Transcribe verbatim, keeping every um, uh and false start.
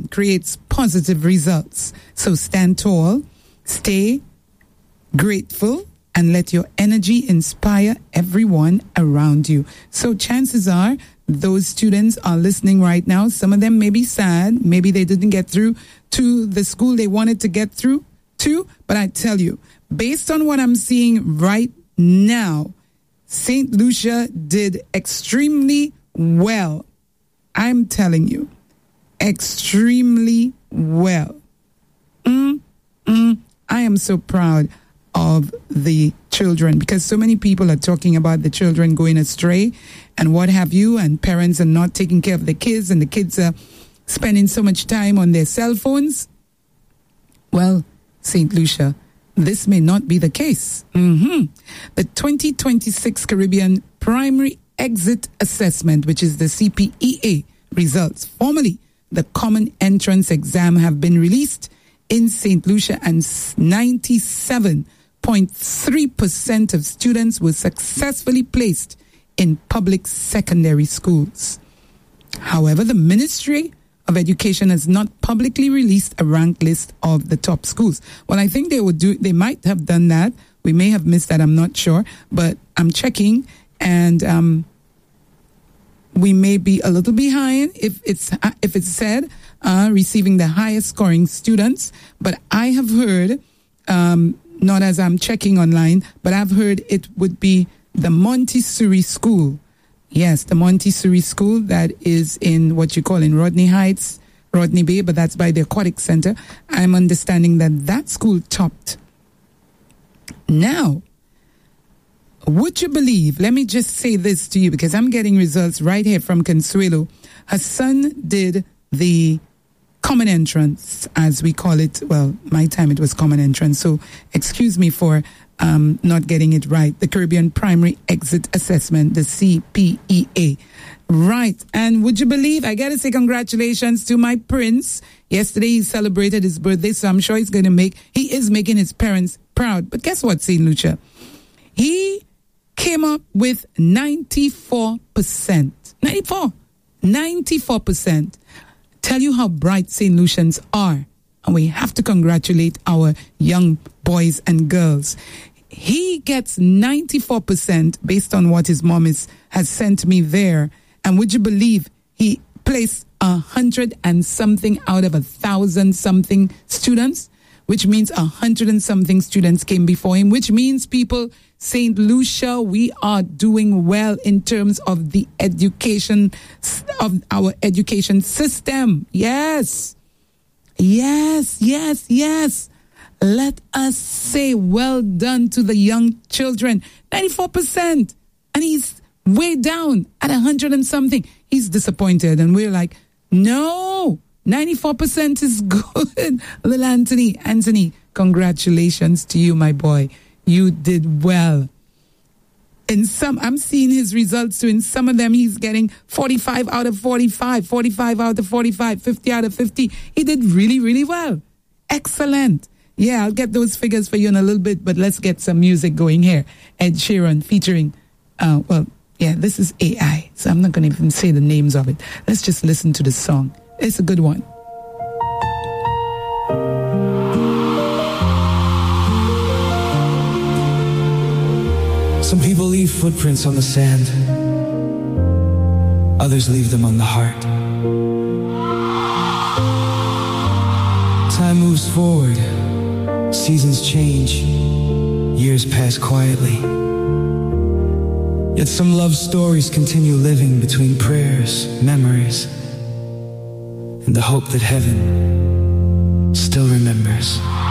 again, creates positive results. So stand tall, stay grateful, and let your energy inspire everyone around you. So chances are those students are listening right now. Some of them may be sad. Maybe they didn't get through to the school they wanted to get through to. But I tell you, based on what I'm seeing right now, Saint Lucia did extremely well. I'm telling you, extremely well. Mm, mm, I am so proud of the children, because so many people are talking about the children going astray and what have you, and parents are not taking care of the kids, and the kids are spending so much time on their cell phones. Well, Saint Lucia, this may not be the case. Mm-hmm. The twenty twenty-six Caribbean Primary Exit Assessment, which is the C P E A results, formerly the Common Entrance Exam, have been released in Saint Lucia, and ninety-seven point three percent of students were successfully placed in public secondary schools. However, the Ministry of Education has not publicly released a ranked list of the top schools. Well, I think they would do, they might have done that. We may have missed that, I'm not sure, but I'm checking, and um, we may be a little behind if it's if it's said uh, receiving the highest scoring students. But I have heard, um, not as I'm checking online, but I've heard it would be the Montessori School. Yes, the Montessori School that is in what you call in Rodney Heights, Rodney Bay, but that's by the Aquatic Center. I'm understanding that that school topped. Now, would you believe, let me just say this to you, because I'm getting results right here from Consuelo. Her son did the common entrance, as we call it. Well, my time it was common entrance, so excuse me for um, not getting it right. The Caribbean Primary Exit Assessment, the C P E A. Right, and would you believe, I gotta say congratulations to my prince. Yesterday he celebrated his birthday, so I'm sure he's going to make, he is making his parents proud. But guess what, Saint Lucia? He came up with ninety-four percent. ninety-four. ninety-four percent. Tell you how bright Saint Lucians are. And we have to congratulate our young boys and girls. He gets ninety-four percent based on what his mom is, has sent me there. And would you believe he placed a hundred and something out of a thousand something students, which means a hundred and something students came before him, which means people, Saint Lucia, we are doing well in terms of the education, of our education system. Yes. Yes, yes, yes. Let us say well done to the young children. ninety-four percent. And he's way down at a hundred and something. He's disappointed. And we're like, no, ninety-four percent is good. Little Anthony, Anthony, congratulations to you, my boy. You did well. In some, I'm seeing his results too. In some of them, he's getting forty-five out of forty-five, forty-five out of forty-five, fifty out of fifty. He did really, really well. Excellent. Yeah, I'll get those figures for you in a little bit, but let's get some music going here. Ed Sheeran featuring, uh, well, yeah, this is A I, so I'm not going to even say the names of it. Let's just listen to the song. It's a good one. Some people leave footprints on the sand. Others leave them on the heart. Time moves forward. Seasons change. Years pass quietly. Yet some love stories continue living between prayers, memories, and the hope that heaven still remembers.